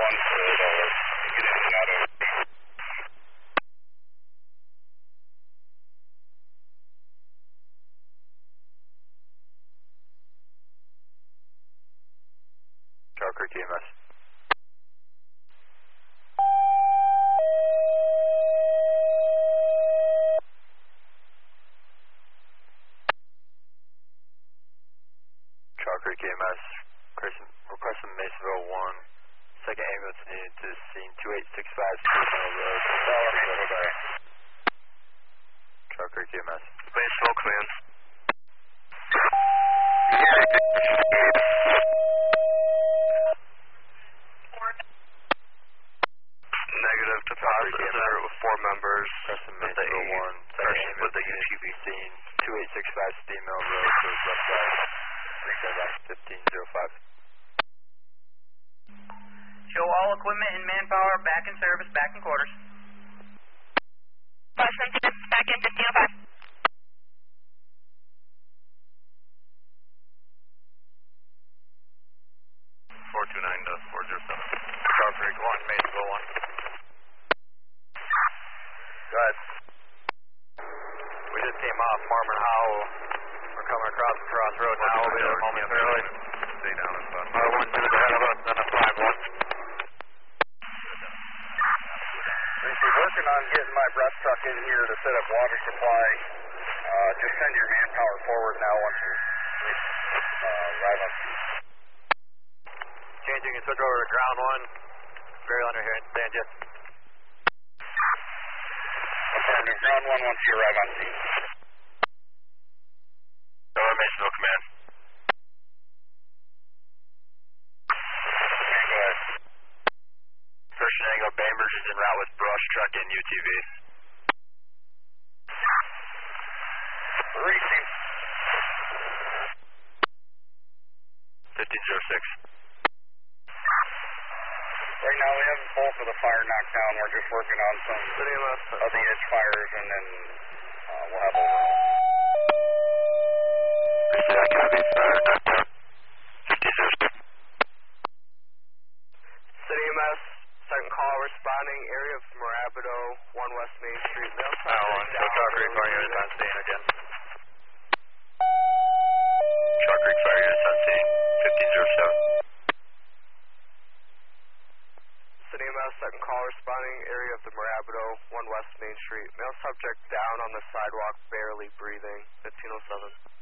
one for get in and out of. Charles Creek EMS. Charles Creek EMS, request from Masonville 1, second ambulance needed to scene 2865 Mill Road. Charles Creek EMS. Masonville command. Negative to positive with 4 members. Preston Masonville 1, second ambulance with the UTV scene 2865 Steam Mill Road to his left side. Reset back 1505. Show all equipment and manpower back in service, back in quarters. Preston, back in 1505. 429 to 407. Charles Creek 1, Masonville 1. Go ahead. We just came off Farm and Howell. We're coming across the crossroad now. We'll be there momentarily. Stay down and fun. R12 is ahead of us on a 5-1. We're working on getting my brush truck in here to set up water supply. Just send your manpower forward now once you arrive on. Changing and switch over to ground 1. Barry Leonard here in San Jose. Affirmative, ground 1 once you arrive on scene. Masonville command. Okay, go ahead. First Shenango, Bainbridge is en route with brush truck and UTV. Racing. 1506. Right now we have both of the fire knocked down. We're just working on some of the edge fires, and then we'll have overall. That copy, fire knocked down. 1506. City EMS, second call responding, area of Morabido, 1 West Main Street. Charles Creek fire units on scene again. Charles Creek fire units on scene. 1507. City EMS, second call responding, area of the Morabido, 1 West Main Street. Male subject down on the sidewalk, barely breathing. 1507.